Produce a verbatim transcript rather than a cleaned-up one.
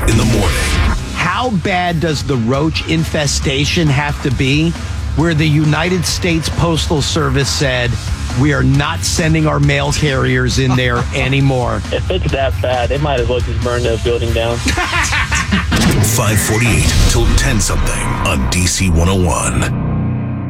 in the morning. How bad does the roach infestation have to be where the United States Postal Service said, we are not sending our mail carriers in there anymore? If it's that bad, they might as well just burn the building down. five forty-eight till ten something on D C one oh one.